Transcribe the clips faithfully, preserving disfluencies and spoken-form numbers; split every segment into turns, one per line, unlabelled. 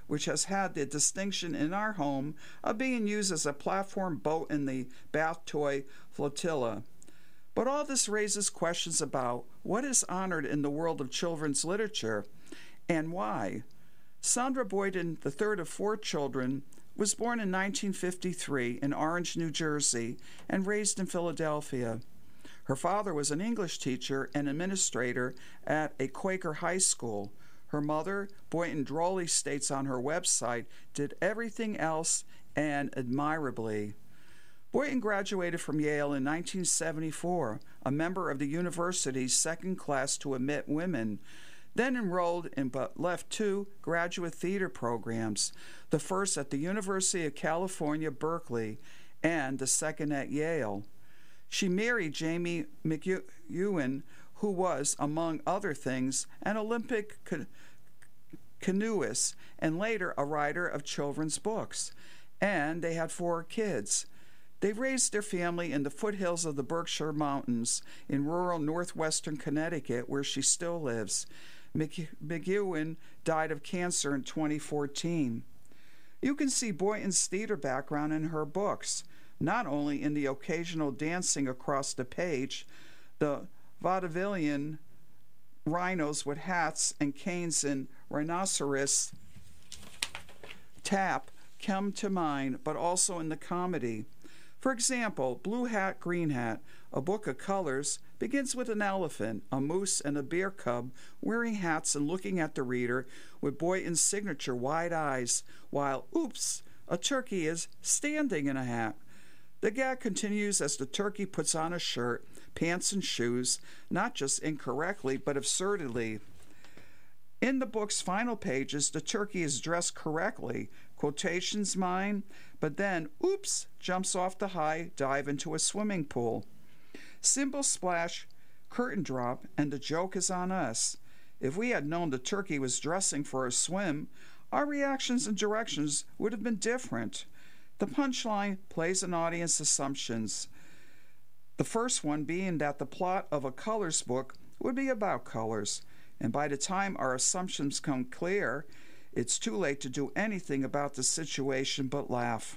which has had the distinction in our home of being used as a platform boat in the bath toy flotilla. But all this raises questions about what is honored in the world of children's literature and why. Sandra Boyden, the third of four children, was born in nineteen fifty-three in Orange, New Jersey, and raised in Philadelphia. Her father was an English teacher and administrator at a Quaker high school. Her mother, Boynton drolly states on her website, did everything else and admirably. Boynton graduated from Yale in nineteen seventy-four, a member of the university's second class to admit women, then enrolled in but left two graduate theater programs, the first at the University of California, Berkeley, and the second at Yale. She married Jamie McEwen, who was, among other things, an Olympic ca- canoeist and later a writer of children's books, and they had four kids. They raised their family in the foothills of the Berkshire Mountains in rural northwestern Connecticut, where she still lives. McEwen died of cancer in twenty fourteen. You can see Boynton's theater background in her books, not only in the occasional dancing across the page, the vaudevillian rhinos with hats and canes and rhinoceros tap come to mind, but also in the comedy. For example, Blue Hat, Green Hat, a book of colors, begins with an elephant, a moose, and a bear cub wearing hats and looking at the reader with Boynton's signature wide eyes, while, oops, a turkey is standing in a hat. The gag continues as the turkey puts on a shirt, pants, and shoes, not just incorrectly, but absurdly. In the book's final pages, the turkey is dressed correctly, quotations mine, but then, oops, jumps off the high dive into a swimming pool. Simple splash, curtain drop, and the joke is on us. If we had known the turkey was dressing for a swim, our reactions and directions would have been different. The punchline plays on audience assumptions. The first one being that the plot of a colors book would be about colors, and by the time our assumptions come clear, it's too late to do anything about the situation but laugh.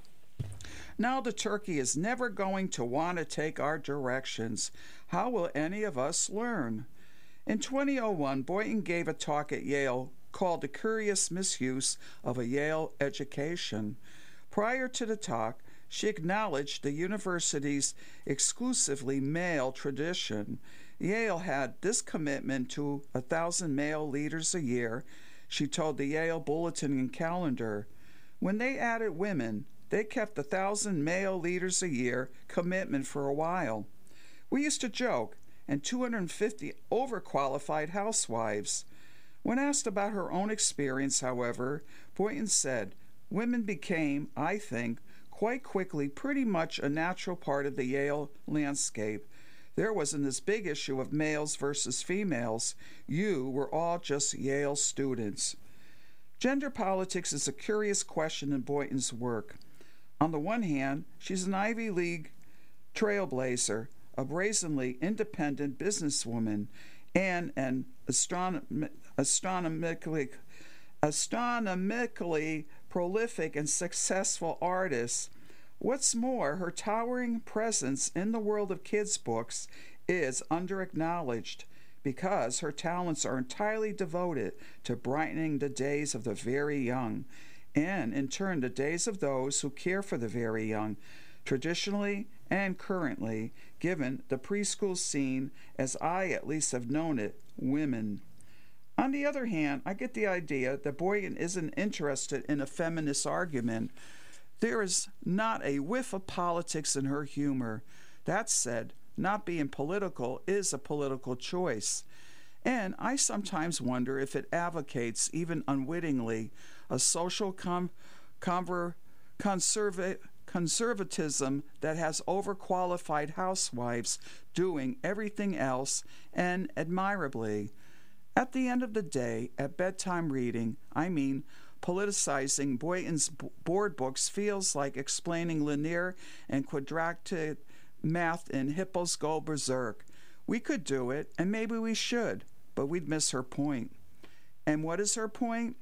Now the turkey is never going to want to take our directions. How will any of us learn? In twenty oh one, Boynton gave a talk at Yale called The Curious Misuse of a Yale Education. Prior to the talk, she acknowledged the university's exclusively male tradition. Yale had this commitment to a thousand male leaders a year, she told the Yale Bulletin and Calendar. When they added women, they kept a thousand male leaders a year commitment for a while. We used to joke, and two hundred fifty overqualified housewives. When asked about her own experience, however, Boynton said, women became, I think, quite quickly pretty much a natural part of the Yale landscape. There wasn't this big issue of males versus females. You were all just Yale students. Gender politics is a curious question in Boynton's work. On the one hand, she's an Ivy League trailblazer, a brazenly independent businesswoman, and an astronom- astronomically, astronomically prolific and successful artist. What's more, her towering presence in the world of kids' books is under-acknowledged because her talents are entirely devoted to brightening the days of the very young, and in turn the days of those who care for the very young, traditionally and currently, given the preschool scene as I at least have known it, women. On the other hand, I get the idea that Boynton isn't interested in a feminist argument. There is not a whiff of politics in her humor. That said, not being political is a political choice. And I sometimes wonder if it advocates, even unwittingly, a social com- conver- conserva- conservatism that has overqualified housewives doing everything else and admirably. At the end of the day, at bedtime reading, I mean, politicizing Boynton's board books feels like explaining linear and quadratic math in Hippos Go Berserk. We could do it, and maybe we should, but we'd miss her point. And what is her point?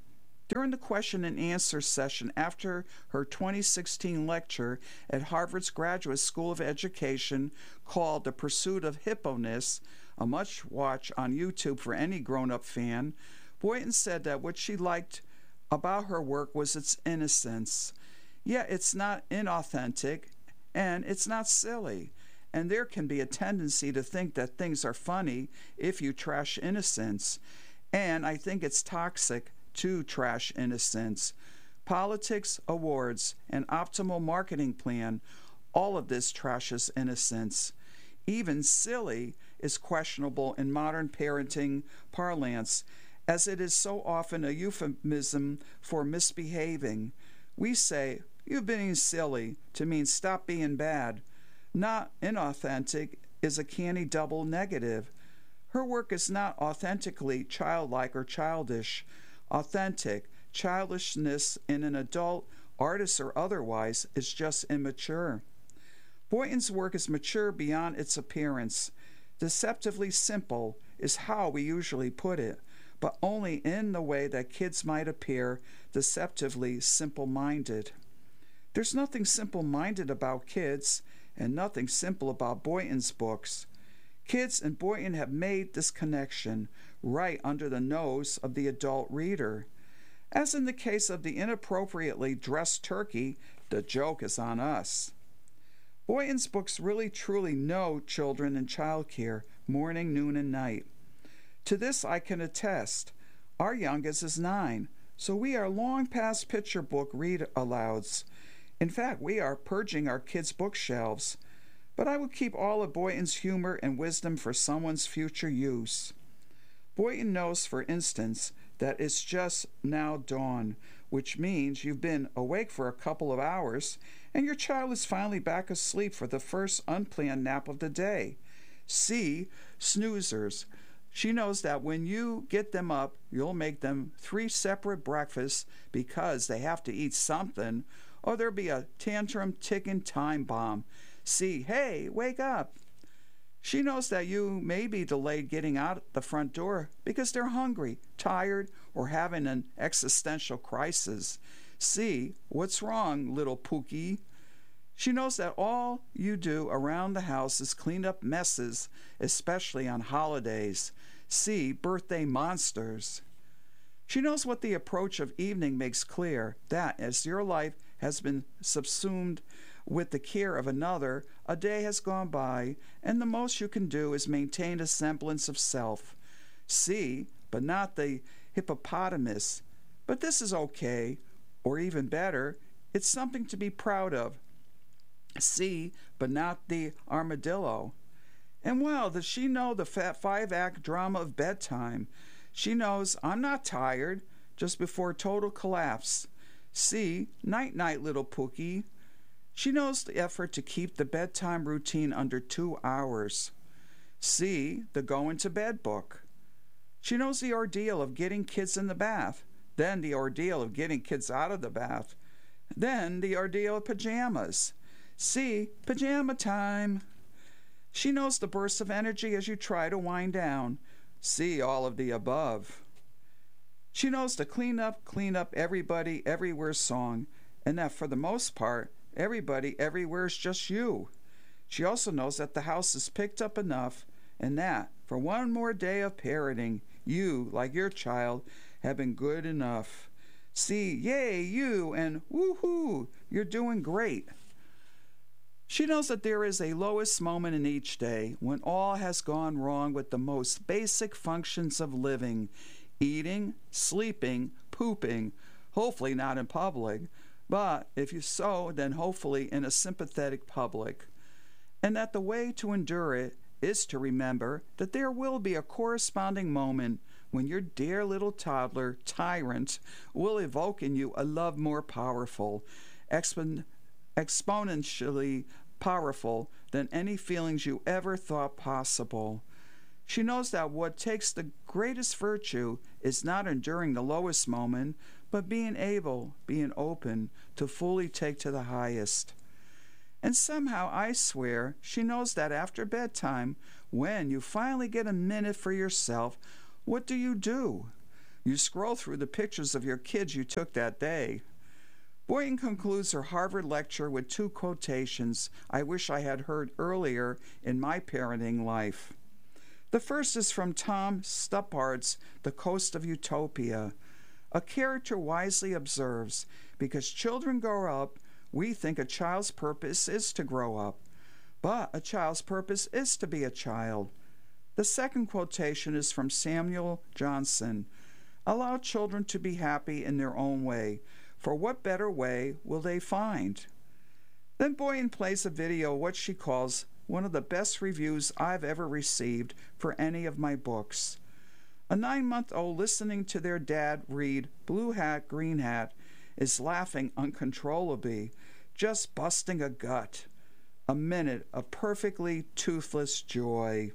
During the question and answer session after her twenty sixteen lecture at Harvard's Graduate School of Education called The Pursuit of Hipponess, a must watch on YouTube for any grown up fan, Boynton said that what she liked about her work was its innocence. Yet it's not inauthentic and it's not silly. And there can be a tendency to think that things are funny if you trash innocence. And I think it's toxic to trash innocence. Politics, awards, and optimal marketing plan, all of this trashes innocence. Even silly is questionable in modern parenting parlance, as it is so often a euphemism for misbehaving. We say, "You've been being silly," to mean stop being bad. Not inauthentic is a canny double negative. Her work is not authentically childlike or childish. Authentic childishness in an adult, artist or otherwise, is just immature. Boynton's work is mature beyond its appearance. Deceptively simple is how we usually put it, but only in the way that kids might appear deceptively simple-minded. There's nothing simple-minded about kids, and nothing simple about Boynton's books. Kids and Boynton have made this connection right under the nose of the adult reader. As in the case of the inappropriately dressed turkey, the joke is on us. Boynton's books really truly know children and childcare, morning, noon, and night. To this I can attest. Our youngest is nine, so we are long past picture book read-alouds. In fact, we are purging our kids' bookshelves. But I would keep all of Boynton's humor and wisdom for someone's future use. Boynton knows, for instance, that it's just now dawn, which means you've been awake for a couple of hours, and your child is finally back asleep for the first unplanned nap of the day. See, snoozers. She knows that when you get them up, you'll make them three separate breakfasts because they have to eat something, or there'll be a tantrum ticking time bomb. See, hey, wake up. She knows that you may be delayed getting out the front door because they're hungry, tired, or having an existential crisis. See, what's wrong, little Pookie? She knows that all you do around the house is clean up messes, especially on holidays. See, birthday monsters. She knows what the approach of evening makes clear, that as your life has been subsumed with the care of another, a day has gone by, and the most you can do is maintain a semblance of self. See, but not the hippopotamus. But this is okay, or even better, it's something to be proud of. See, but not the armadillo. And well, does she know the five-act drama of bedtime? She knows I'm not tired, just before total collapse. See, night-night, little Pookie. She knows the effort to keep the bedtime routine under two hours. See, the going to bed book. She knows the ordeal of getting kids in the bath, then the ordeal of getting kids out of the bath, then the ordeal of pajamas. See, pajama time. She knows the bursts of energy as you try to wind down. See, all of the above. She knows the clean up, clean up, everybody, everywhere song, and that for the most part, everybody, everywhere is just you. She also knows that the house is picked up enough, and that, for one more day of parroting, you, like your child, have been good enough. See, yay, you, and woohoo, you're doing great. She knows that there is a lowest moment in each day when all has gone wrong with the most basic functions of living: eating, sleeping, pooping, hopefully not in public, but if you so, then hopefully in a sympathetic public. And that the way to endure it is to remember that there will be a corresponding moment when your dear little toddler tyrant will evoke in you a love more powerful, expon- exponentially powerful than any feelings you ever thought possible. She knows that what takes the greatest virtue is not enduring the lowest moment, but being able, being open to fully take to the highest. And somehow, I swear, she knows that after bedtime, when you finally get a minute for yourself, what do you do? You scroll through the pictures of your kids you took that day. Boynton concludes her Harvard lecture with two quotations I wish I had heard earlier in my parenting life. The first is from Tom Stoppard's The Coast of Utopia. A character wisely observes, because children grow up, we think a child's purpose is to grow up. But a child's purpose is to be a child. The second quotation is from Samuel Johnson. Allow children to be happy in their own way, for what better way will they find? Then Boynton plays a video of what she calls one of the best reviews I've ever received for any of my books. A nine-month-old listening to their dad read Blue Hat, Green Hat is laughing uncontrollably, just busting a gut. A minute of perfectly toothless joy.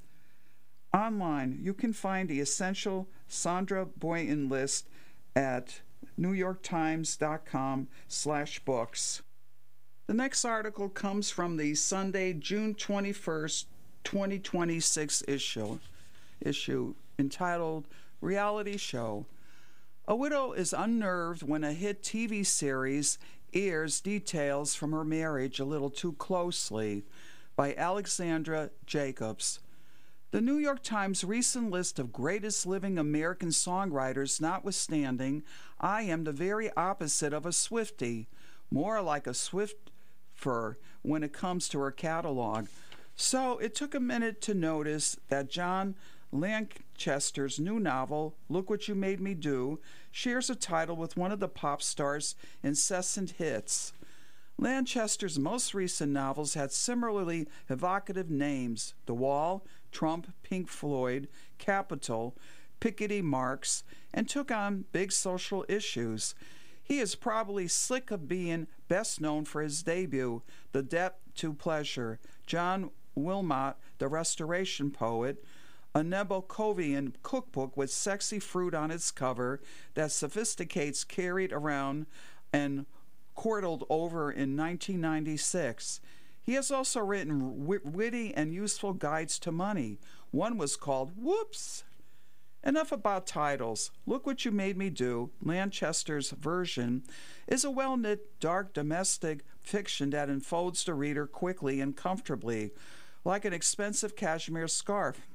Online, you can find the essential Sandra Boynton list at newyorktimes.com slash books. The next article comes from the Sunday, June twenty-first, twenty twenty-six issue, issue entitled Reality Show. A widow is unnerved when a hit T V series airs details from her marriage a little too closely, by Alexandra Jacobs. The New York Times recent list of greatest living American songwriters notwithstanding, I am the very opposite of a Swiftie, more like a Swiffer when it comes to her catalog. So it took a minute to notice that John Lanchester's new novel, Look What You Made Me Do, shares a title with one of the pop star's incessant hits. Lanchester's most recent novels had similarly evocative names: The Wall, Trump, Pink Floyd, Capitol, Piketty Marx, and took on big social issues. He is probably slick of being best known for his debut, The Debt to Pleasure, John Wilmot, the Restoration Poet, a Nabokovian cookbook with sexy fruit on its cover that sophisticates carried around and chortled over in nineteen ninety-six. He has also written wit- witty and useful guides to money. One was called Whoops! Enough about titles. Look What You Made Me Do, Lanchester's version, is a well-knit, dark domestic fiction that enfolds the reader quickly and comfortably, like an expensive cashmere scarf.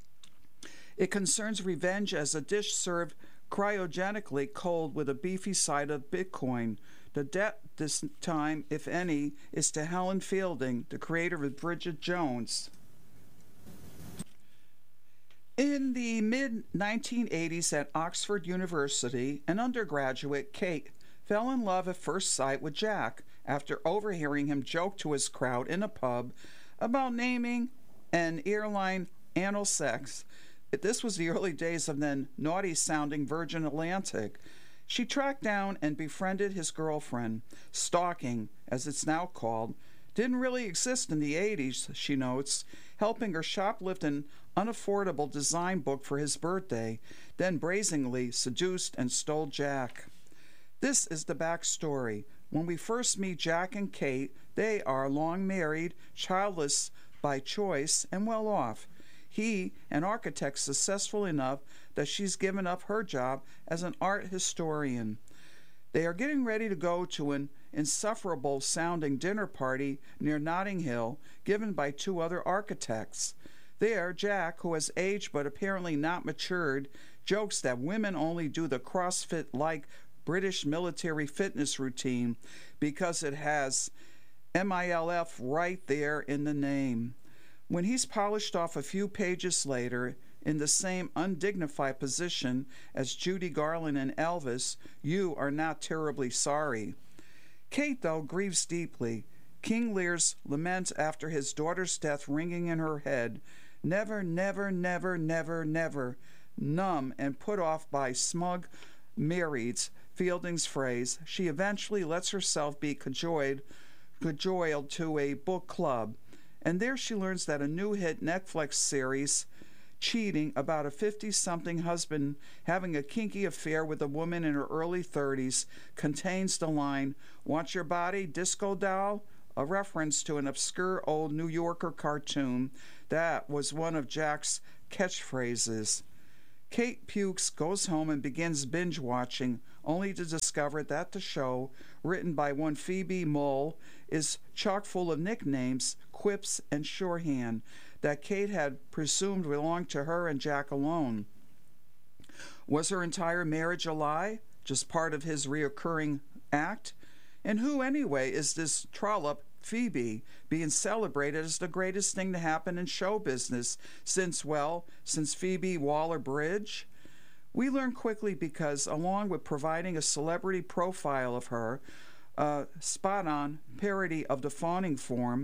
It concerns revenge as a dish served cryogenically cold with a beefy side of Bitcoin. The debt this time, if any, is to Helen Fielding, the creator of Bridget Jones. In the mid nineteen eighties at Oxford University, an undergraduate, Kate, fell in love at first sight with Jack after overhearing him joke to his crowd in a pub about naming an airline anal sex. This was the early days of then naughty-sounding Virgin Atlantic. She tracked down and befriended his girlfriend. Stalking, as it's now called, didn't really exist in the eighties, she notes, helping her shoplift an unaffordable design book for his birthday, then brazenly seduced and stole Jack. This is the backstory. When we first meet Jack and Kate, they are long married, childless by choice, and well off. He, an architect successful enough that she's given up her job as an art historian. They are getting ready to go to an insufferable-sounding dinner party near Notting Hill, given by two other architects. There, Jack, who has aged but apparently not matured, jokes that women only do the CrossFit-like British military fitness routine because it has M I L F right there in the name. When he's polished off a few pages later, in the same undignified position as Judy Garland and Elvis, you are not terribly sorry. Kate, though, grieves deeply. King Lear's lament after his daughter's death ringing in her head, never, never, never, never, never, numb and put off by smug marrieds, Fielding's phrase, she eventually lets herself be cajoled, cajoled to a book club. And there she learns that a new hit Netflix series, Cheating, about a fifty-something husband having a kinky affair with a woman in her early thirties, contains the line, "Want your body, disco doll?" a reference to an obscure old New Yorker cartoon that was one of Jack's catchphrases. Kate pukes, goes home, and begins binge watching, only to discover that the show, written by one Phoebe Mull, is chock full of nicknames, quips, and shorthand that Kate had presumed belonged to her and Jack alone. Was her entire marriage a lie? Just part of his reoccurring act? And who, anyway, is this trollop Phoebe, being celebrated as the greatest thing to happen in show business since, well, since Phoebe Waller-Bridge? We learn quickly because, along with providing a celebrity profile of her, a spot-on parody of the fawning form,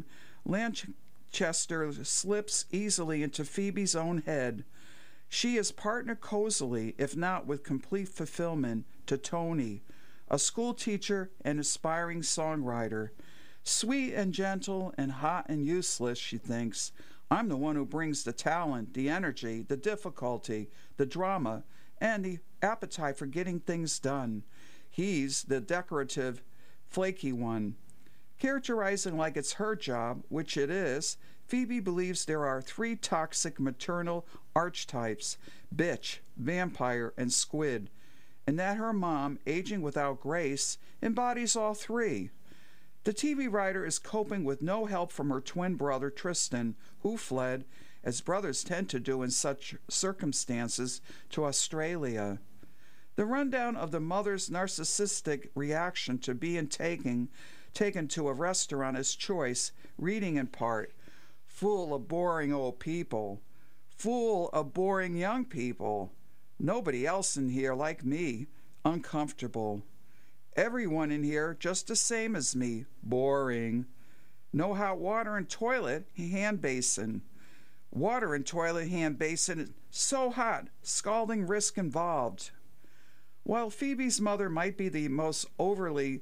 Lanchester slips easily into Phoebe's own head. She is partnered cozily, if not with complete fulfillment, to Tony, a school teacher and aspiring songwriter. Sweet and gentle and hot and useless, she thinks. I'm the one who brings the talent, the energy, the difficulty, the drama, and the appetite for getting things done. He's the decorative, flaky one. Characterizing like it's her job, which it is, Phoebe believes there are three toxic maternal archetypes, bitch, vampire, and squid, and that her mom, aging without grace, embodies all three. The T V writer is coping with no help from her twin brother Tristan, who fled, as brothers tend to do in such circumstances, to Australia. The rundown of the mother's narcissistic reaction to being taken, taken to a restaurant as choice, reading in part, full of boring old people, full of boring young people, nobody else in here like me, uncomfortable. Everyone in here just the same as me, boring. No hot water and toilet, hand basin. Water and toilet hand basin, so hot, scalding risk involved. While Phoebe's mother might be the most overly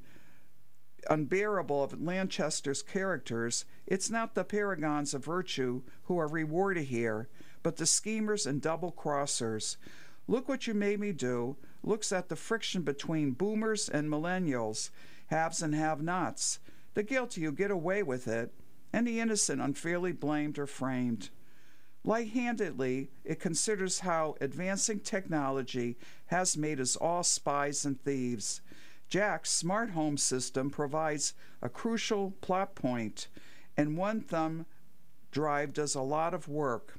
unbearable of Lanchester's characters, it's not the paragons of virtue who are rewarded here, but the schemers and double-crossers. Look What You Made Me Do looks at the friction between boomers and millennials, haves and have-nots, the guilty who get away with it, and the innocent unfairly blamed or framed. Light-handedly, it considers how advancing technology has made us all spies and thieves. Jack's smart home system provides a crucial plot point, and one thumb drive does a lot of work.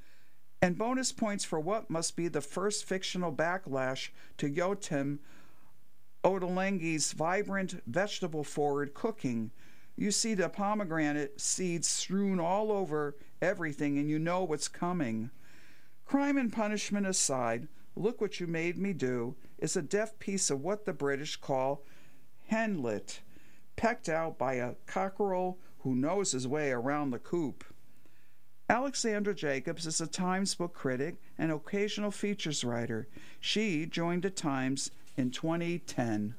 And bonus points for what must be the first fictional backlash to Yotam Ottolenghi's vibrant, vegetable-forward cooking. You see the pomegranate seeds strewn all over everything, and you know what's coming. Crime and punishment aside, Look What You Made Me Do is a deft piece of what the British call henlit, pecked out by a cockerel who knows his way around the coop. Alexandra Jacobs is a Times book critic and occasional features writer. She joined the Times in twenty ten.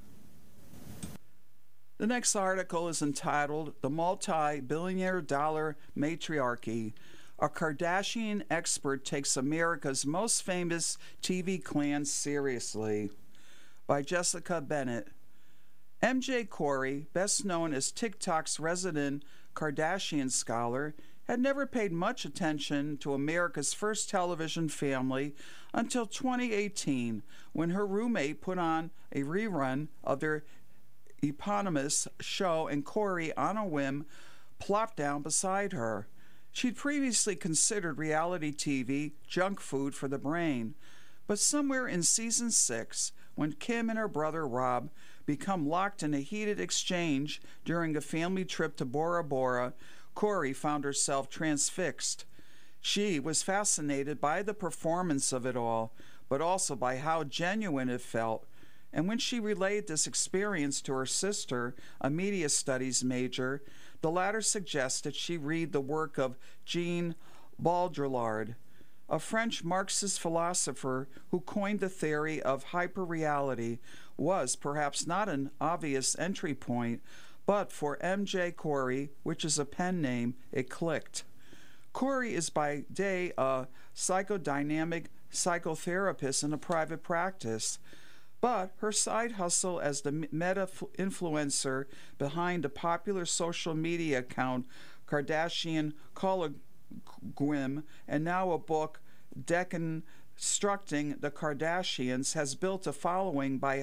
The next article is entitled The Multi-Billionaire Dollar Matriarchy. A Kardashian expert takes America's most famous T V clan seriously, by Jessica Bennett. M J Corey, best known as TikTok's resident Kardashian scholar, had never paid much attention to America's first television family until twenty eighteen, when her roommate put on a rerun of their eponymous show and Corey, on a whim, plopped down beside her. She'd previously considered reality T V junk food for the brain, but somewhere in season six, when Kim and her brother Rob become locked in a heated exchange during a family trip to Bora Bora, Corey found herself transfixed. She was fascinated by the performance of it all, but also by how genuine it felt. And when she relayed this experience to her sister, a media studies major, the latter suggested she read the work of Jean Baudrillard, a French Marxist philosopher who coined the theory of hyperreality. Was perhaps not an obvious entry point, but for M J Corey, which is a pen name, it clicked. Corey is by day a psychodynamic psychotherapist in a private practice, but her side hustle as the meta-influencer behind the popular social media account Kardashian Cologwim, and now a book, Deccan constructing the Kardashians has built a following by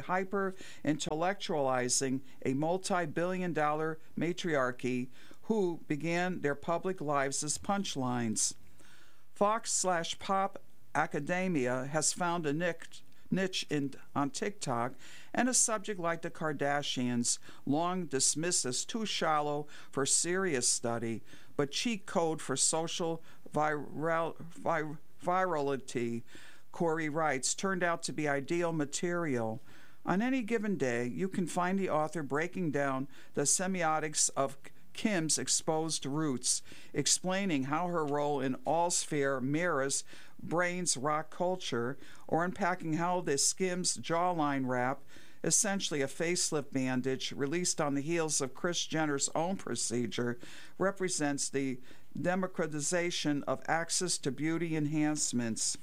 hyper-intellectualizing a multi-billion dollar matriarchy who began their public lives as punchlines. Fox slash Pop Academia has found a niche niche in, on TikTok, and a subject like the Kardashians, long dismissed as too shallow for serious study, but cheat code for social viral, vir, virality, Corey writes, turned out to be ideal material. On any given day, you can find the author breaking down the semiotics of Kim's exposed roots, explaining how her role in Allsphere mirrors Brain's rock culture, or unpacking how the Skims jawline wrap, essentially a facelift bandage released on the heels of Kris Jenner's own procedure, represents the democratization of access to beauty enhancements.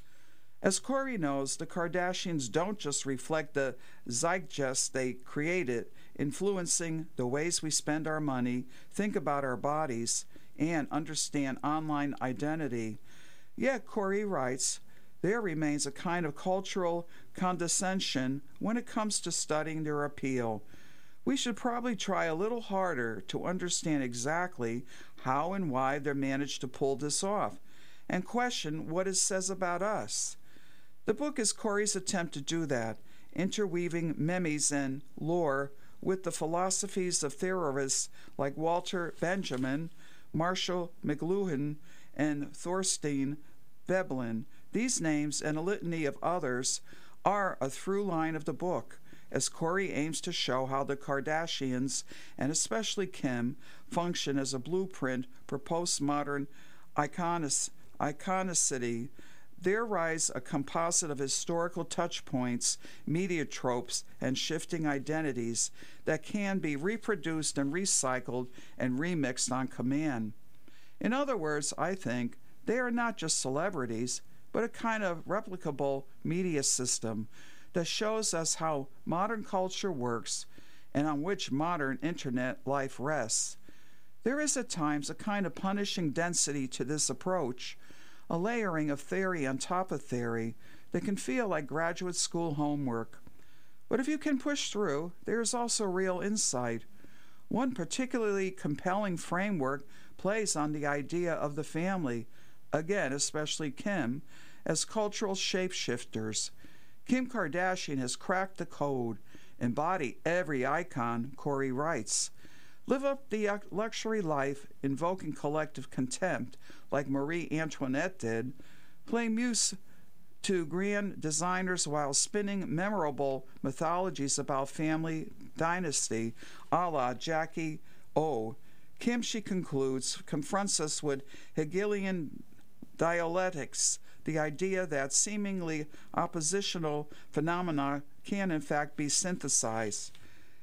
As Corey knows, the Kardashians don't just reflect the zeitgeist they created, influencing the ways we spend our money, think about our bodies, and understand online identity. Yet, Corey writes, there remains a kind of cultural condescension when it comes to studying their appeal. We should probably try a little harder to understand exactly how and why they managed to pull this off, and question what it says about us. The book is Corey's attempt to do that, interweaving memes and lore with the philosophies of theorists like Walter Benjamin, Marshall McLuhan, and Thorstein Veblen. These names and a litany of others are a through line of the book, as Corey aims to show how the Kardashians, and especially Kim, function as a blueprint for postmodern iconis- iconicity. There rise a composite of historical touchpoints, media tropes, and shifting identities that can be reproduced and recycled and remixed on command. In other words, I think, they are not just celebrities, but a kind of replicable media system that shows us how modern culture works and on which modern internet life rests. There is at times a kind of punishing density to this approach, a layering of theory on top of theory that can feel like graduate school homework. But if you can push through, there is also real insight. One particularly compelling framework plays on the idea of the family, again, especially Kim, as cultural shapeshifters. Kim Kardashian has cracked the code, embody every icon, Corey writes. Live up the luxury life, invoking collective contempt, like Marie Antoinette did. Play muse to grand designers while spinning memorable mythologies about family dynasty, a la Jackie O. Kim, she concludes, confronts us with Hegelian dialectics, the idea that seemingly oppositional phenomena can in fact be synthesized.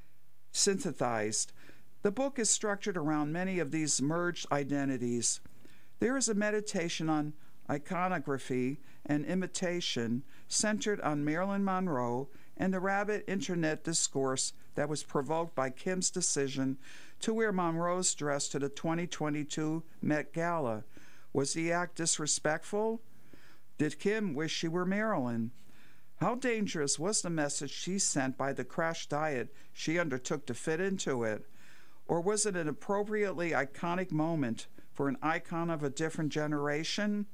synthesized. The book is structured around many of these merged identities. There is a meditation on iconography and imitation centered on Marilyn Monroe and the rabid internet discourse that was provoked by Kim's decision to wear Monroe's dress to the twenty twenty-two Met Gala. Was the act disrespectful? Did Kim wish she were Marilyn? How dangerous was the message she sent by the crash diet she undertook to fit into it? Or was it an appropriately iconic moment for an icon of a different generation?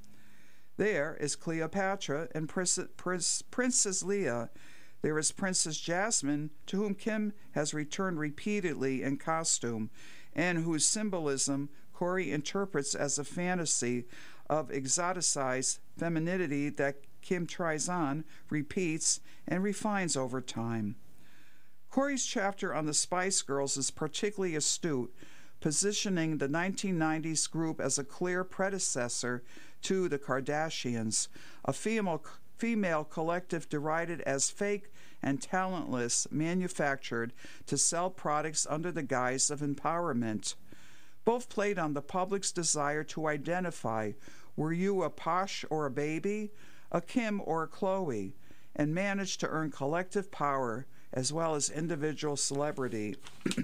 There is Cleopatra and Princess, Prince, Princess Leia. There is Princess Jasmine, to whom Kim has returned repeatedly in costume, and whose symbolism Corey interprets as a fantasy of exoticized femininity that Kim tries on, repeats, and refines over time. Corey's chapter on the Spice Girls is particularly astute, positioning the nineteen nineties group as a clear predecessor to the Kardashians, a female, female collective derided as fake and talentless, manufactured to sell products under the guise of empowerment. Both played on the public's desire to identify, were you a Posh or a Baby, a Kim or a Chloe, and managed to earn collective power as well as individual celebrity.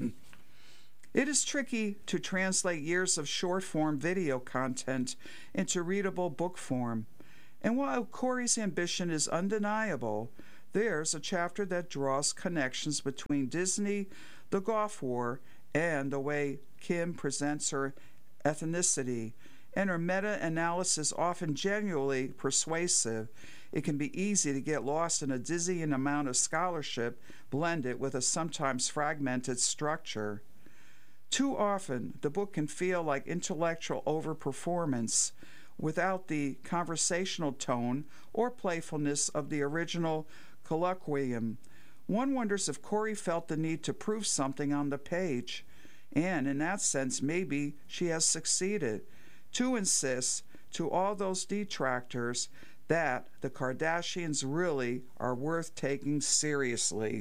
It is tricky to translate years of short-form video content into readable book form. And while Corey's ambition is undeniable, there's a chapter that draws connections between Disney, the Gulf War, and the way Kim presents her ethnicity, and her meta-analysis often genuinely persuasive. It can be easy to get lost in a dizzying amount of scholarship blended with a sometimes fragmented structure. Too often, the book can feel like intellectual overperformance without the conversational tone or playfulness of the original colloquium. One wonders if Corey felt the need to prove something on the page, and in that sense, maybe she has succeeded, to insist to all those detractors that the Kardashians really are worth taking seriously.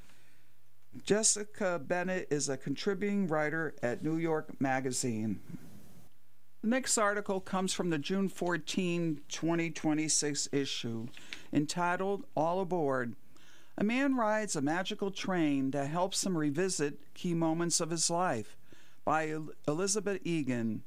Jessica Bennett is a contributing writer at New York Magazine. The next article comes from the June fourteenth, twenty twenty-six issue, entitled All Aboard. A man rides a magical train that helps him revisit key moments of his life, by Elizabeth Egan.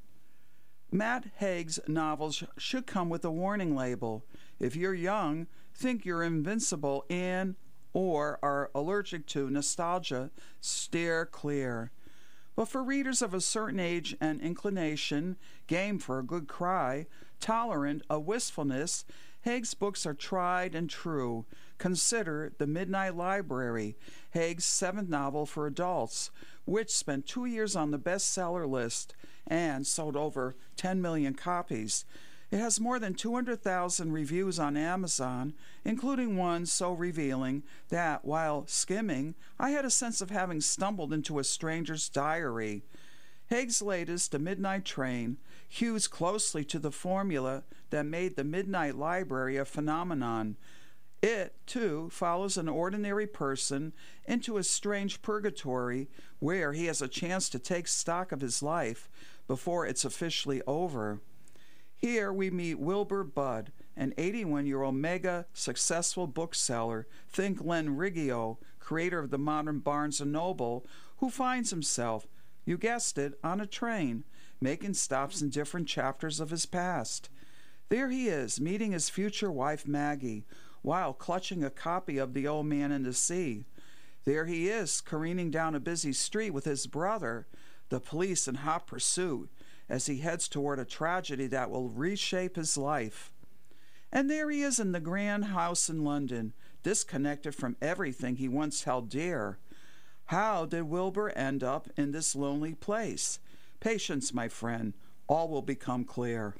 Matt Haig's novels should come with a warning label. If you're young, think you're invincible, and or are allergic to nostalgia, steer clear. But for readers of a certain age and inclination, game for a good cry, tolerant of wistfulness, Haig's books are tried and true. Consider The Midnight Library, Haig's seventh novel for adults, which spent two years on the bestseller list and sold over ten million copies. It has more than two hundred thousand reviews on Amazon, including one so revealing that, while skimming, I had a sense of having stumbled into a stranger's diary. Haig's latest, The Midnight Train, hews closely to the formula that made The Midnight Library a phenomenon. It, too, follows an ordinary person into a strange purgatory where he has a chance to take stock of his life before it's officially over. Here we meet Wilbur Budd, an eighty-one-year-old mega successful bookseller, think Len Riggio, creator of the modern Barnes and Noble, who finds himself, you guessed it, on a train, making stops in different chapters of his past. There he is, meeting his future wife Maggie, while clutching a copy of The Old Man and the Sea. There he is, careening down a busy street with his brother, the police in hot pursuit, as he heads toward a tragedy that will reshape his life. And there he is in the grand house in London, disconnected from everything he once held dear. How did Wilbur end up in this lonely place? Patience, my friend, all will become clear.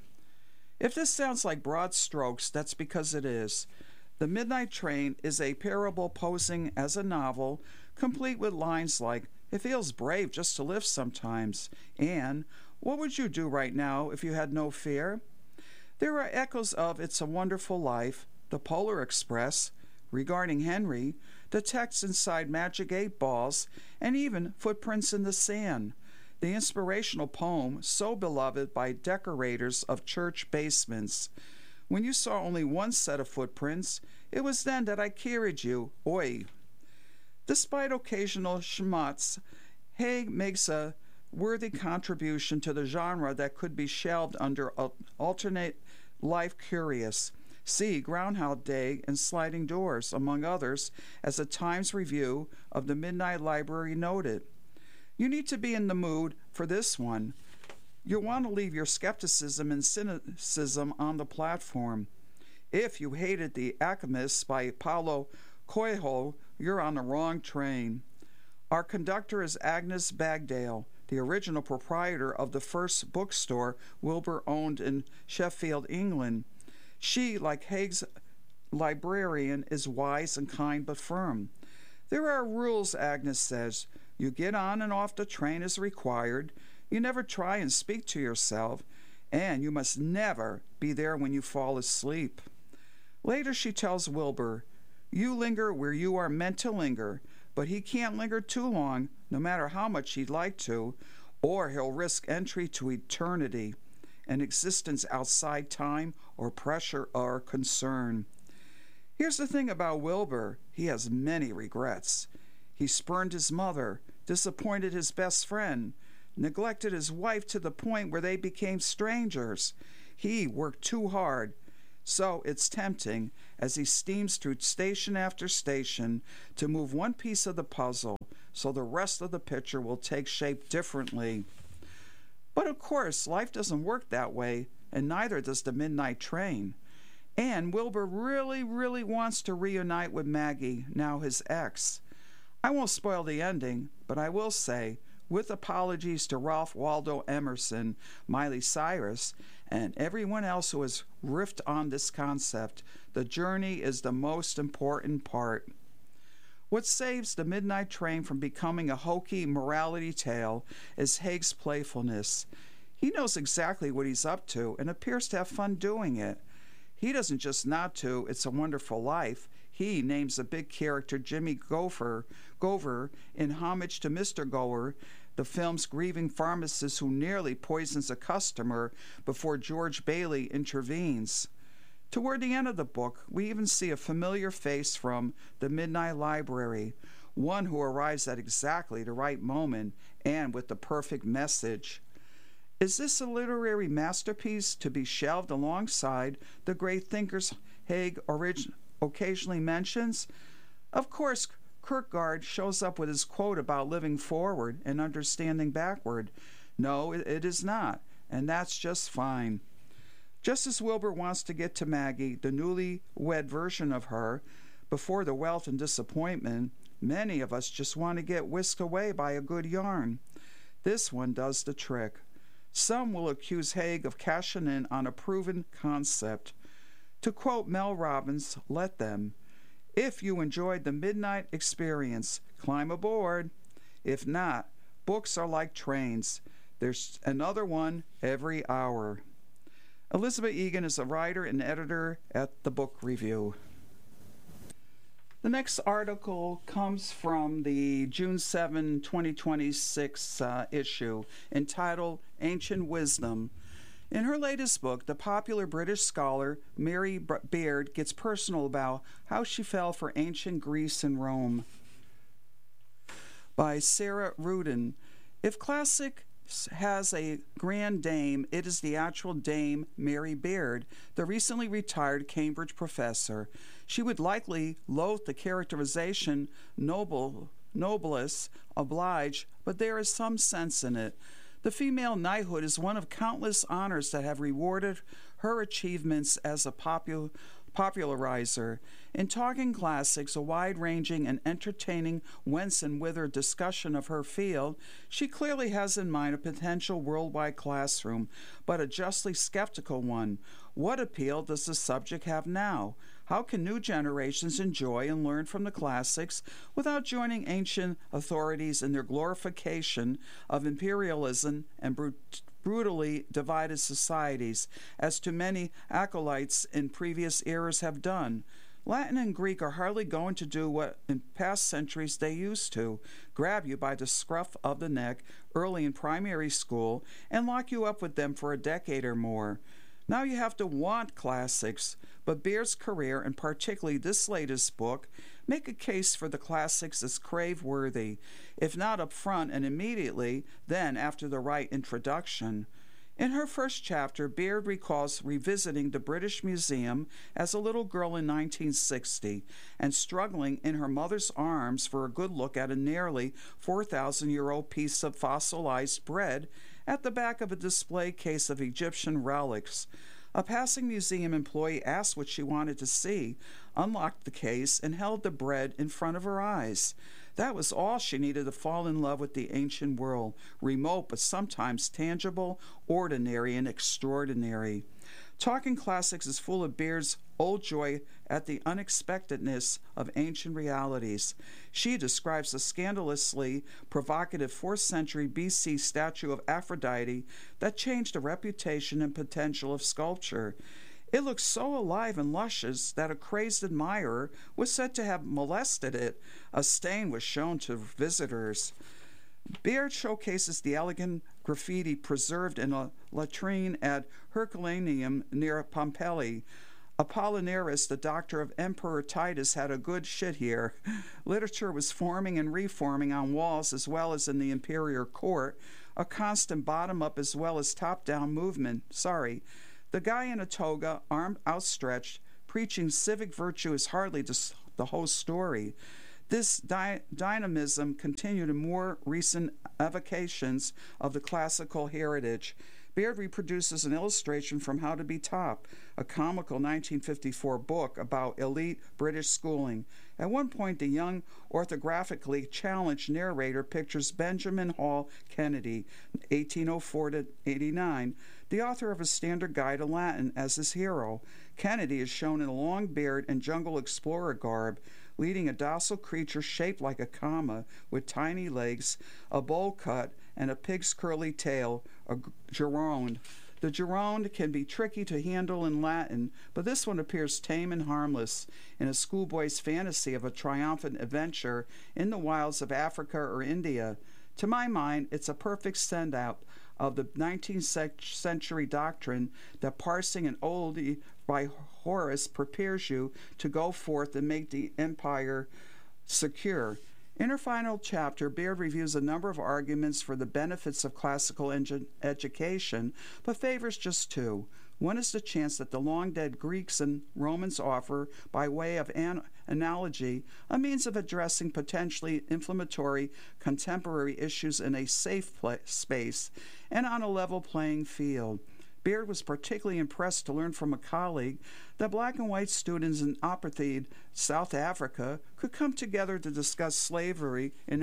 If this sounds like broad strokes, that's because it is. The Midnight Train is a parable posing as a novel, complete with lines like, "It feels brave just to live sometimes," and "What would you do right now if you had no fear?" There are echoes of It's a Wonderful Life, The Polar Express, Regarding Henry, the text inside Magic Eight Balls, and even Footprints in the Sand, the inspirational poem so beloved by decorators of church basements. When you saw only one set of footprints, it was then that I carried you. Oi! Despite occasional schmutz, Haig makes a worthy contribution to the genre that could be shelved under alternate life curious. See Groundhog Day and Sliding Doors, among others, as the Times review of the Midnight Library noted. You need to be in the mood for this one. You'll want to leave your skepticism and cynicism on the platform. If you hated The Alchemist by Paulo Coelho, you're on the wrong train. Our conductor is Agnes Bagdale, the original proprietor of the first bookstore Wilbur owned in Sheffield, England. She, like Haig's librarian, is wise and kind but firm. There are rules, Agnes says. You get on and off the train as required. You never try and speak to yourself. And you must never be there when you fall asleep. Later she tells Wilbur, you linger where you are meant to linger, but he can't linger too long, no matter how much he'd like to, or he'll risk entry to eternity, an existence outside time or pressure or concern. Here's the thing about Wilbur. He has many regrets. He spurned his mother, disappointed his best friend, neglected his wife to the point where they became strangers. He worked too hard, So it's tempting, as he steams through station after station, to move one piece of the puzzle so the rest of the picture will take shape differently. But of course, life doesn't work that way, and neither does the Midnight Train. And Wilbur really, really wants to reunite with Maggie, now his ex. I won't spoil the ending, but I will say, with apologies to Ralph Waldo Emerson, Miley Cyrus, and everyone else who has riffed on this concept, the journey is the most important part. What saves The Midnight Train from becoming a hokey morality tale is Haig's playfulness. He knows exactly what he's up to and appears to have fun doing it. He doesn't just nod to It's a Wonderful Life. He names the big character Jimmy Gopher, Gover in homage to Mister Gower, the film's grieving pharmacist who nearly poisons a customer before George Bailey intervenes. Toward the end of the book, we even see a familiar face from the Midnight Library, one who arrives at exactly the right moment and with the perfect message. Is this a literary masterpiece to be shelved alongside the great thinkers Haig orig- occasionally mentions? Of course, Kierkegaard shows up with his quote about living forward and understanding backward. No, it, it is not, and that's just fine. Just as Wilbur wants to get to Maggie, the newly-wed version of her, before the wealth and disappointment, many of us just want to get whisked away by a good yarn. This one does the trick. Some will accuse Haig of cashing in on a proven concept. To quote Mel Robbins, let them. If you enjoyed the midnight experience, climb aboard. If not, books are like trains. There's another one every hour. Elizabeth Egan is a writer and editor at The Book Review. The next article comes from the June seventh, twenty twenty-six uh, issue, entitled Ancient Wisdom. In her latest book, the popular British scholar Mary Beard gets personal about how she fell for ancient Greece and Rome. By Sarah Rudin. If classic has a grand dame, it is the actual Dame Mary Beard, the recently retired Cambridge professor. She would likely loathe the characterization noble, noblesse oblige, but there is some sense in it. The female knighthood is one of countless honors that have rewarded her achievements as a popu- popularizer. In Talking Classics, a wide-ranging and entertaining whence and whither discussion of her field, she clearly has in mind a potential worldwide classroom, but a justly skeptical one. What appeal does the subject have now? How can new generations enjoy and learn from the classics without joining ancient authorities in their glorification of imperialism and brut- brutally divided societies, as too many acolytes in previous eras have done? Latin and Greek are hardly going to do what in past centuries they used to, grab you by the scruff of the neck early in primary school and lock you up with them for a decade or more. Now you have to want classics, but Beard's career, and particularly this latest book, make a case for the classics as crave-worthy, if not up front and immediately, then after the right introduction. In her first chapter, Beard recalls revisiting the British Museum as a little girl in nineteen sixty and struggling in her mother's arms for a good look at a nearly four thousand year old piece of fossilized bread at the back of a display case of Egyptian relics. A passing museum employee asked what she wanted to see, unlocked the case, and held the bread in front of her eyes. That was all she needed to fall in love with the ancient world, remote but sometimes tangible, ordinary, and extraordinary. Talking Classics is full of Beard's old joy at the unexpectedness of ancient realities. She describes the scandalously provocative fourth century B C statue of Aphrodite that changed the reputation and potential of sculpture. It looked so alive and luscious that a crazed admirer was said to have molested it. A stain was shown to visitors. Beard showcases the elegant graffiti preserved in a latrine at Herculaneum near Pompeii. Apollinaris, the doctor of Emperor Titus, had a good shit here. Literature was forming and reforming on walls as well as in the imperial court, a constant bottom-up as well as top-down movement. Sorry. The guy in a toga, arm outstretched, preaching civic virtue is hardly the whole story. This dy- dynamism continued in more recent evocations of the classical heritage. Beard reproduces an illustration from How to Be Top, a comical nineteen fifty-four book about elite British schooling. At one point, the young, orthographically challenged narrator pictures Benjamin Hall Kennedy, eighteen oh four to eighty-nine, the author of a standard guide to Latin, as his hero. Kennedy is shown in a long beard and jungle explorer garb, leading a docile creature shaped like a comma with tiny legs, a bowl cut, and a pig's curly tail, a gerund. The gerund can be tricky to handle in Latin, but this one appears tame and harmless in a schoolboy's fantasy of a triumphant adventure in the wilds of Africa or India. To my mind, it's a perfect send-out of the nineteenth century doctrine that parsing an oldie by Horace prepares you to go forth and make the empire secure. In her final chapter, Beard reviews a number of arguments for the benefits of classical edu- education, but favors just two. One is the chance that the long-dead Greeks and Romans offer, by way of an analogy, a means of addressing potentially inflammatory contemporary issues in a safe pla- space and on a level playing field. Beard was particularly impressed to learn from a colleague that black and white students in apartheid South Africa could come together to discuss slavery in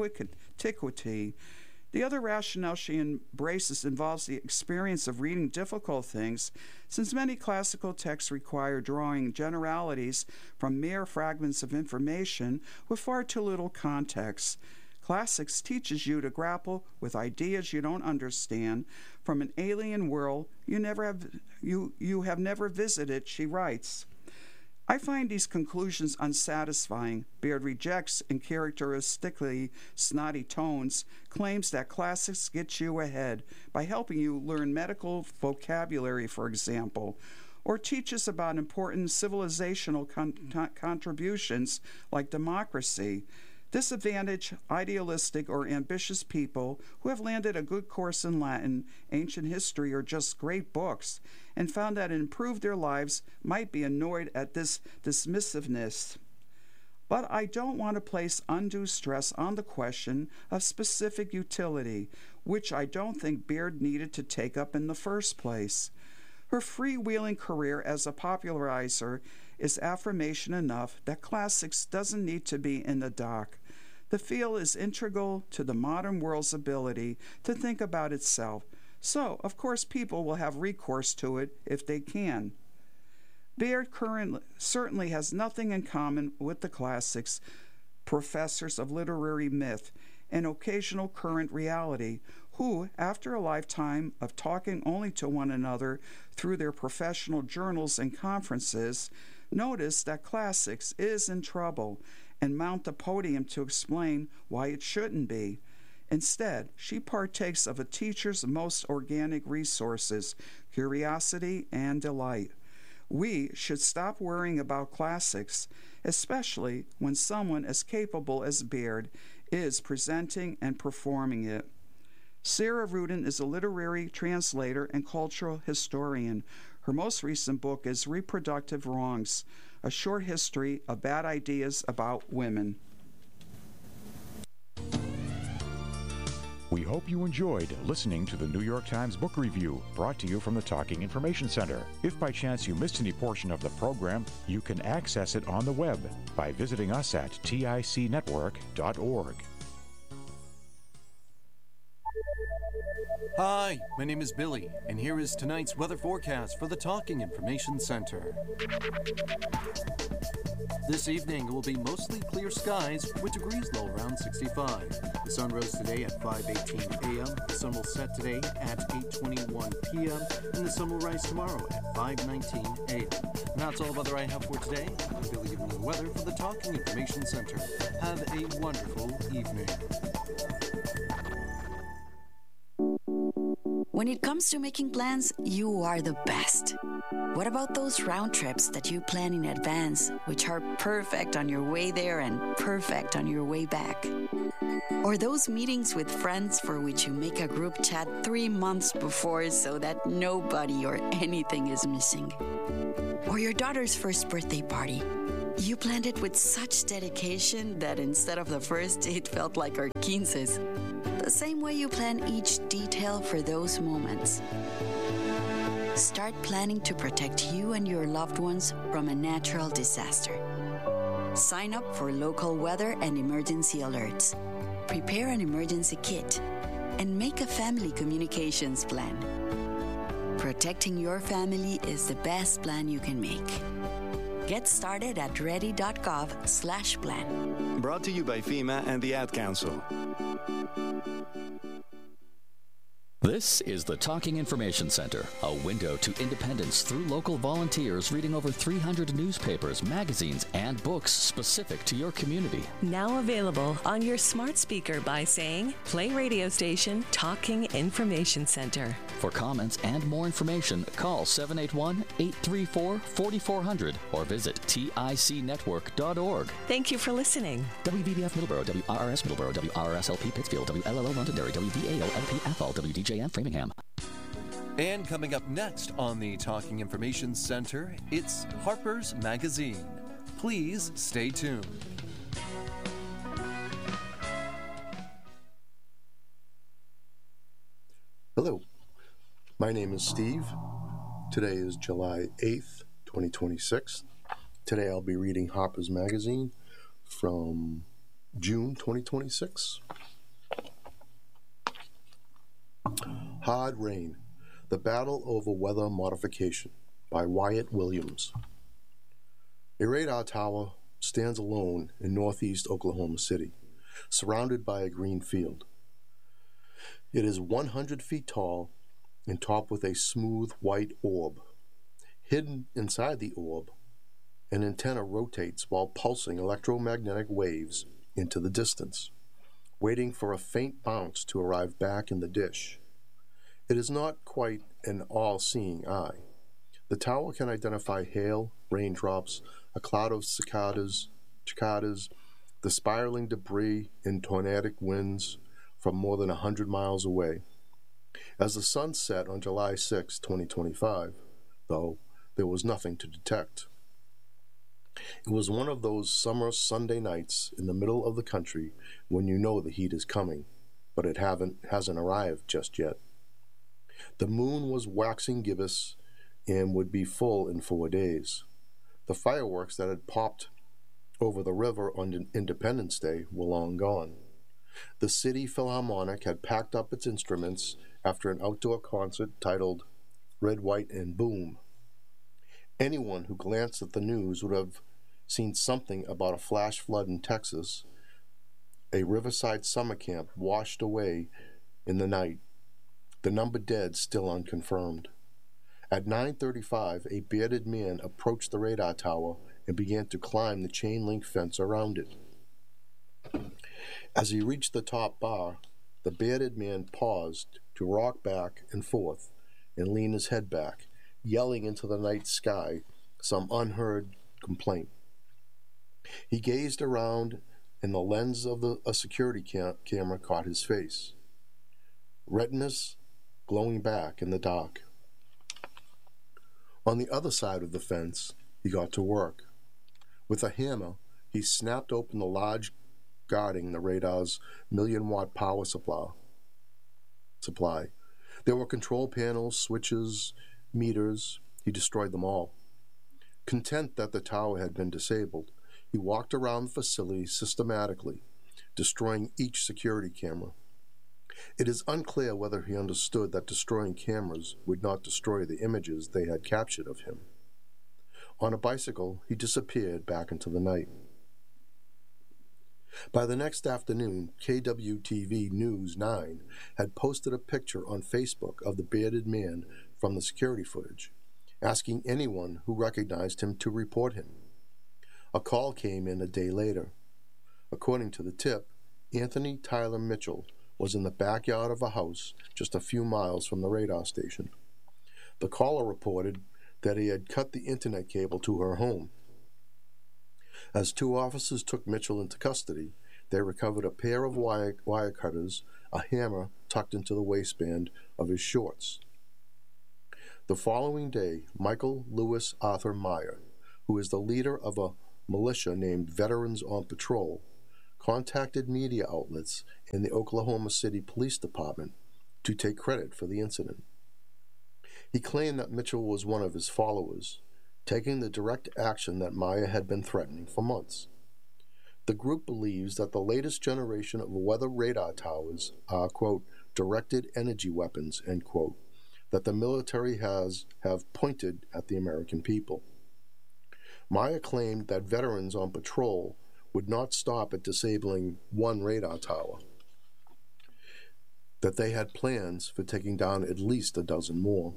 antiquity. The other rationale she embraces involves the experience of reading difficult things, since many classical texts require drawing generalities from mere fragments of information with far too little context. Classics teaches you to grapple with ideas you don't understand from an alien world you never have you, you have never visited, she writes. I find these conclusions unsatisfying. Beard rejects, in characteristically snotty tones, claims that classics get you ahead by helping you learn medical vocabulary, for example, or teaches about important civilizational con- contributions like democracy. Disadvantaged, idealistic, or ambitious people who have landed a good course in Latin, ancient history, or just great books, and found that it improved their lives might be annoyed at this dismissiveness. But I don't want to place undue stress on the question of specific utility, which I don't think Beard needed to take up in the first place. Her freewheeling career as a popularizer is affirmation enough that classics doesn't need to be in the dock. The field is integral to the modern world's ability to think about itself, so of course people will have recourse to it if they can. Beard currently, certainly has nothing in common with the classics, professors of literary myth, and occasional current reality, who, after a lifetime of talking only to one another through their professional journals and conferences, notice that classics is in trouble and mount the podium to explain why it shouldn't be. Instead, she partakes of a teacher's most organic resources, curiosity and delight. We should stop worrying about classics, especially when someone as capable as Beard is presenting and performing it. Sarah Rudin is a literary translator and cultural historian. Her most recent book is Reproductive Wrongs, a short history of bad ideas about women.
We hope you enjoyed listening to the New York Times Book Review, brought to you from the Talking Information Center. If by chance you missed any portion of the program, you can access it on the web by visiting us at tic network dot org.
Hi, my name is Billy, and here is tonight's weather forecast for the Talking Information Center. This evening, it will be mostly clear skies with degrees low around sixty-five. The sun rose today at five eighteen a.m., the sun will set today at eight twenty-one p.m., and the sun will rise tomorrow at five nineteen a.m. And that's all the weather I have for today. I'm Billy giving you the weather for the Talking Information Center. Have a wonderful evening.
When it comes to making plans, you are the best. What about those round trips that you plan in advance, which are perfect on your way there and perfect on your way back? Or those meetings with friends for which you make a group chat three months before so that nobody or anything is missing. Or your daughter's first birthday party. You planned it with such dedication that instead of the first, it felt like our quinces. The same way you plan each detail for those moments. Start planning to protect you and your loved ones from a natural disaster. Sign up for local weather and emergency alerts. Prepare an emergency kit and make a family communications plan. Protecting your family is the best plan you can make. Get started at ready.gov slash plan.
Brought to you by FEMA and the Ad Council.
This is the Talking Information Center, a window to independence through local volunteers reading over three hundred newspapers, magazines, and books specific to your community.
Now available on your smart speaker by saying, play radio station Talking Information Center.
For comments and more information, call seven eight one, eight three four, four four zero zero or visit tic network dot org.
Thank you for listening.
W V B F Middleborough, W R R S Middleborough, W R R S L P Pittsfield, W L L O Londonderry, W V A O L P Athol, W D J M Framingham.
And coming up next on the Talking Information Center, it's Harper's Magazine. Please stay tuned.
Hello, my name is Steve. Today is July eighth, twenty twenty-six. Today I'll be reading Harper's Magazine from June twenty twenty-six. Hard Rain, The Battle Over Weather Modification by Wyatt Williams. A radar tower stands alone in northeast Oklahoma City, surrounded by a green field. It is one hundred feet tall and topped with a smooth white orb. Hidden inside the orb, an antenna rotates while pulsing electromagnetic waves into the distance, waiting for a faint bounce to arrive back in the dish. It is not quite an all-seeing eye. The tower can identify hail, raindrops, a cloud of cicadas, cicadas, the spiraling debris and tornadic winds from more than a hundred miles away. As the sun set on July sixth, twenty twenty-five, though, there was nothing to detect. It was one of those summer Sunday nights in the middle of the country when you know the heat is coming, but it haven't hasn't arrived just yet. The moon was waxing gibbous and would be full in four days. The fireworks that had popped over the river on Independence Day were long gone. The City Philharmonic had packed up its instruments after an outdoor concert titled Red, White, and Boom. Anyone who glanced at the news would have seen something about a flash flood in Texas, a riverside summer camp washed away in the night, the number dead still unconfirmed. At nine thirty-five, a bearded man approached the radar tower and began to climb the chain-link fence around it. As he reached the top bar, the bearded man paused to rock back and forth and lean his head back, yelling into the night sky some unheard complaint. He gazed around, and the lens of the, a security cam- camera caught his face, retinas glowing back in the dark. On the other side of the fence, he got to work. With a hammer, he snapped open the large guarding the radar's million-watt power supply. Supply. There were control panels, switches, meters. He destroyed them all. Content that the tower had been disabled, he walked around the facility systematically, destroying each security camera. It is unclear whether he understood that destroying cameras would not destroy the images they had captured of him. On a bicycle, he disappeared back into the night. By the next afternoon, K W T V News nine had posted a picture on Facebook of the bearded man from the security footage, asking anyone who recognized him to report him. A call came in a day later. According to the tip, Anthony Tyler Mitchell was in the backyard of a house just a few miles from the radar station. The caller reported that he had cut the internet cable to her home. As two officers took Mitchell into custody, They recovered a pair of wire, wire cutters, a hammer tucked into the waistband of his shorts. The following day, Michael Louis Arthur Meyer, who is the leader of a militia named Veterans on Patrol, contacted media outlets in the Oklahoma City Police Department to take credit for the incident. He claimed that Mitchell was one of his followers, taking the direct action that Meyer had been threatening for months. The group believes that the latest generation of weather radar towers are, quote, directed energy weapons, end quote, that the military has have pointed at the American people. Meyer claimed that veterans on patrol would not stop at disabling one radar tower, that they had plans for taking down at least a dozen more.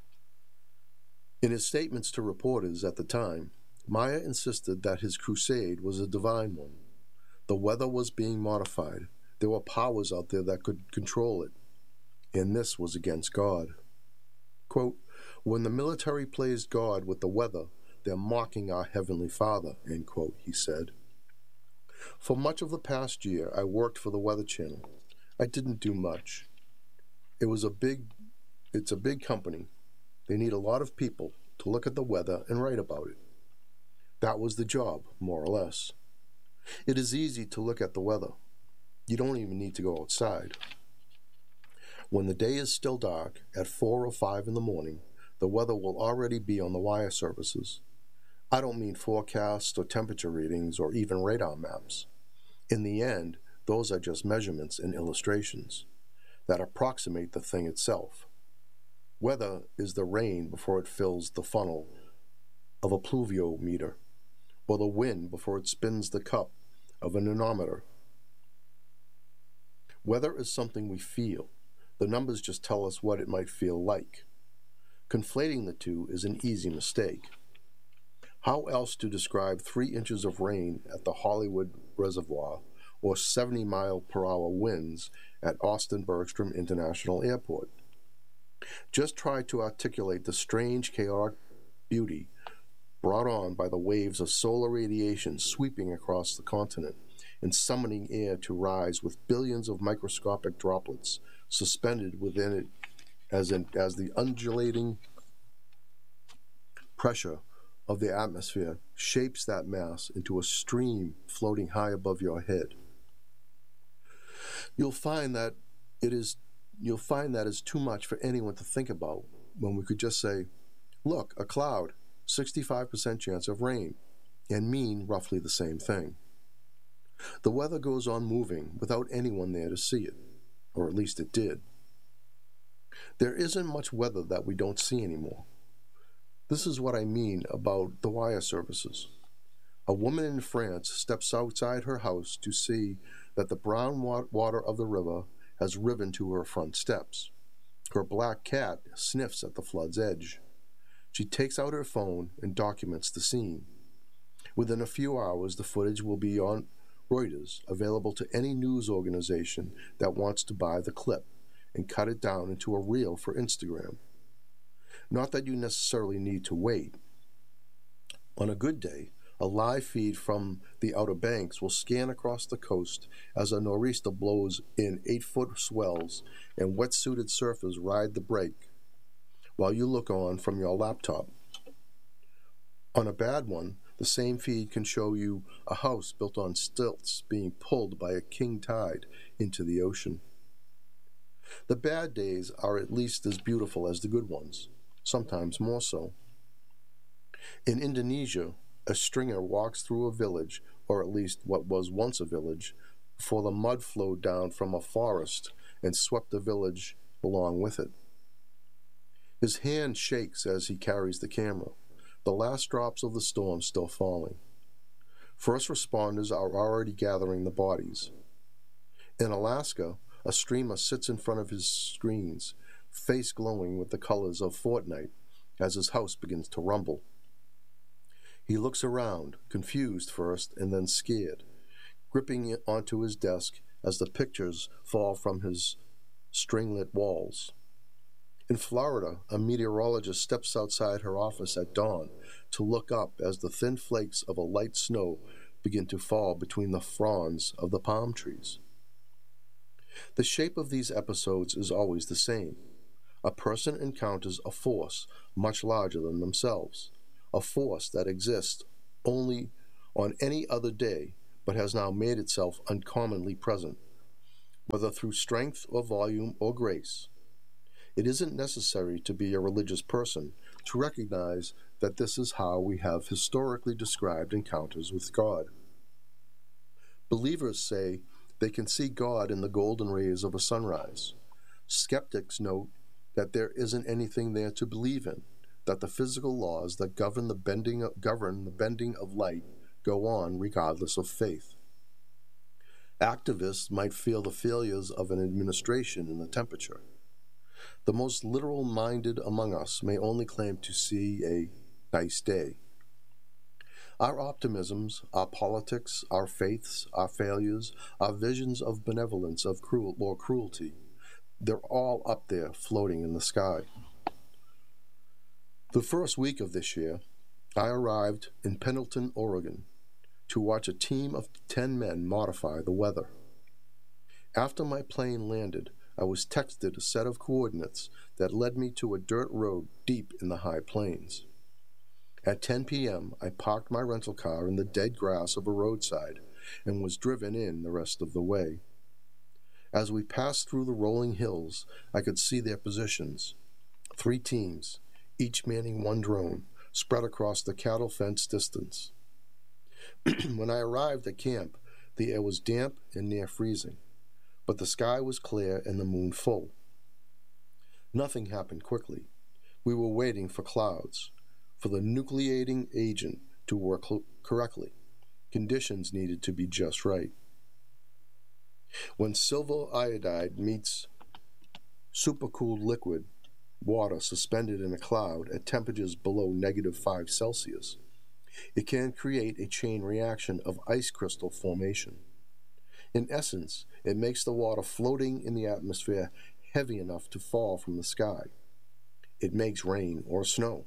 In his statements to reporters at the time, Meyer insisted that his crusade was a divine one. The weather was being modified. There were powers out there that could control it, and this was against God. Quote, when the military plays God with the weather, they're mocking our Heavenly Father, end quote, he said. For much of the past year, I worked for the Weather Channel. I didn't do much. It was a big, it's a big company. They need a lot of people to look at the weather and write about it. That was the job, more or less. It is easy to look at the weather. You don't even need to go outside. When the day is still dark, at four or five in the morning, the weather will already be on the wire services. I don't mean forecasts or temperature readings or even radar maps. In the end, those are just measurements and illustrations that approximate the thing itself. Weather is the rain before it fills the funnel of a pluviometer, or the wind before it spins the cup of an anemometer. Weather is something we feel. The numbers just tell us what it might feel like. Conflating the two is an easy mistake. How else to describe three inches of rain at the Hollywood Reservoir or seventy mile per hour winds at Austin Bergstrom International Airport? Just try to articulate the strange, chaotic beauty brought on by the waves of solar radiation sweeping across the continent and summoning air to rise with billions of microscopic droplets suspended within it as, in, as the undulating pressure of the atmosphere shapes that mass into a stream floating high above your head. You'll find that it is you'll find that is too much for anyone to think about when we could just say, look, a cloud, sixty-five percent chance of rain, and mean roughly the same thing. The weather goes on moving without anyone there to see it, or at least it did. There isn't much weather that we don't see anymore. This is what I mean about the wire services. A woman in France steps outside her house to see that the brown water of the river has risen to her front steps. Her black cat sniffs at the flood's edge. She takes out her phone and documents the scene. Within a few hours, the footage will be on Reuters, available to any news organization that wants to buy the clip and cut it down into a reel for Instagram. Not that you necessarily need to wait. On a good day, a live feed from the Outer Banks will scan across the coast as a nor'easter blows in eight-foot swells and wetsuited surfers ride the break while you look on from your laptop. On a bad one, the same feed can show you a house built on stilts being pulled by a king tide into the ocean. The bad days are at least as beautiful as the good ones, sometimes more so. In Indonesia, a stringer walks through a village, or at least what was once a village, before the mud flowed down from a forest and swept the village along with it. His hand shakes as he carries the camera, the last drops of the storm still falling. First responders are already gathering the bodies. In Alaska, a streamer sits in front of his screens, face glowing with the colors of Fortnite, as his house begins to rumble. He looks around, confused first and then scared, gripping it onto his desk as the pictures fall from his string-lit walls. In Florida, a meteorologist steps outside her office at dawn to look up as the thin flakes of a light snow begin to fall between the fronds of the palm trees. The shape of these episodes is always the same. A person encounters a force much larger than themselves, a force that exists only on any other day but has now made itself uncommonly present, whether through strength or volume or grace. It isn't necessary to be a religious person to recognize that this is how we have historically described encounters with God. Believers say they can see God in the golden rays of a sunrise. Skeptics note that there isn't anything there to believe in, that the physical laws that govern the bending of, govern the bending of light go on regardless of faith. Activists might feel the failures of an administration in the temperature. The most literal-minded among us may only claim to see a nice day. Our optimisms, our politics, our faiths, our failures, our visions of benevolence of cruel or cruelty, they're all up there floating in the sky. The first week of this year, I arrived in Pendleton, Oregon, to watch a team of ten men modify the weather. After my plane landed, I was texted a set of coordinates that led me to a dirt road deep in the high plains. At ten p.m., I parked my rental car in the dead grass of a roadside and was driven in the rest of the way. As we passed through the rolling hills, I could see their positions. Three teams, each manning one drone, spread across the cattle fence distance. When I arrived at camp, the air was damp and near freezing, but the sky was clear and the moon full. Nothing happened quickly. We were waiting for clouds, for the nucleating agent to work correctly. Conditions needed to be just right. When silver iodide meets supercooled liquid water suspended in a cloud at temperatures below negative five Celsius, it can create a chain reaction of ice crystal formation. In essence, it makes the water floating in the atmosphere heavy enough to fall from the sky. It makes rain or snow.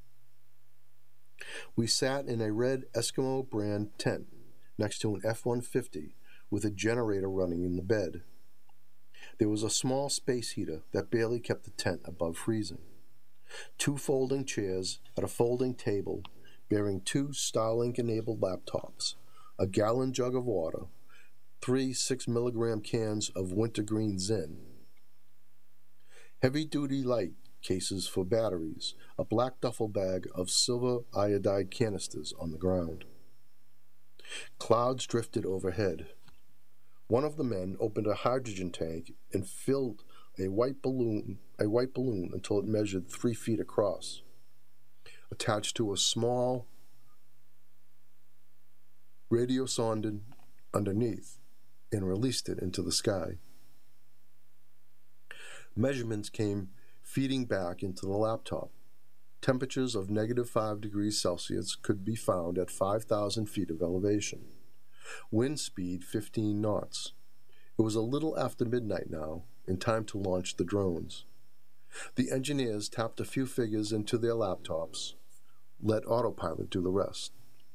We sat in a red Eskimo brand tent next to an F one fifty with a generator running in the bed. There was a small space heater that barely kept the tent above freezing. Two folding chairs at a folding table bearing two Starlink-enabled laptops, a gallon jug of water, three six-milligram cans of wintergreen Zen, heavy-duty light cases for batteries, a black duffel bag of silver iodide canisters on the ground. Clouds drifted overhead. One of the men opened a hydrogen tank and filled a white balloon, a white balloon until it measured three feet across, attached to a small radio sonde underneath, and released it into the sky. Measurements came feeding back into the laptop. Temperatures of negative five degrees Celsius could be found at five thousand feet of elevation. Wind speed fifteen knots. It was a little after midnight now, and time to launch the drones. The engineers tapped a few figures into their laptops, let autopilot do the rest.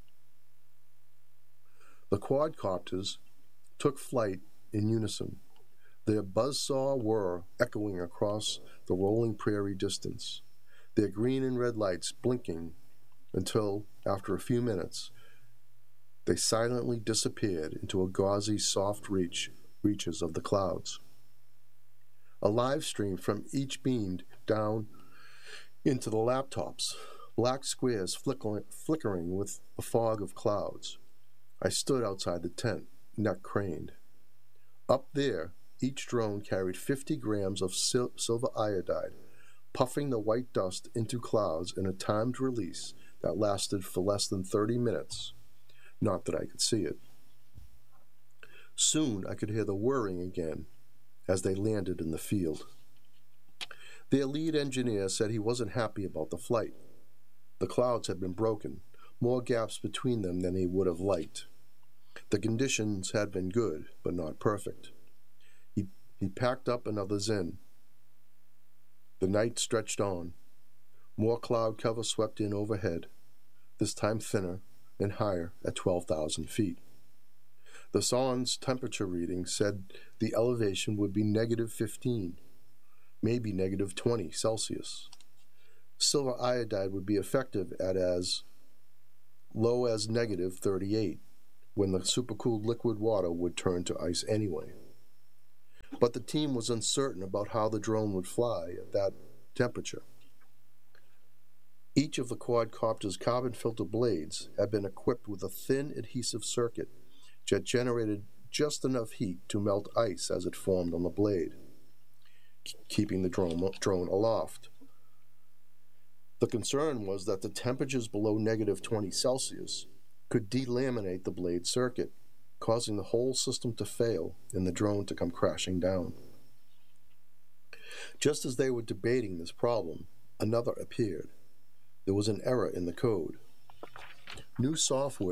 The quadcopters took flight in unison, their buzzsaw whir echoing across the rolling prairie distance, their green and red lights blinking until, after a few minutes, they silently disappeared into a gauzy, soft reach, reaches of the clouds. A live stream from each beamed down into the laptops, black squares flickering, flickering with the fog of clouds. I stood outside the tent, neck craned. Up there, each drone carried fifty grams of sil- silver iodide, puffing the white dust into clouds in a timed release that lasted for less than thirty minutes. Not that I could see it. Soon I could hear the whirring again as they landed in the field. Their lead engineer said he wasn't happy about the flight. The clouds had been broken, more gaps between them than he would have liked. The conditions had been good, but not perfect. He, he packed up another Zen. The night stretched on. More cloud cover swept in overhead, this time thinner and higher at twelve thousand feet. The S O N's temperature reading said the elevation would be negative fifteen, maybe negative twenty Celsius. Silver iodide would be effective at as low as negative thirty-eight, when the supercooled liquid water would turn to ice anyway. But the team was uncertain about how the drone would fly at that temperature. Each of the quadcopter's carbon filter blades had been equipped with a thin adhesive circuit that generated just enough heat to melt ice as it formed on the blade, keeping the drone, drone aloft. The concern was that the temperatures below negative twenty Celsius could delaminate the blade circuit, causing the whole system to fail and the drone to come crashing down. Just as they were debating this problem, another appeared. There was an error in the code. New software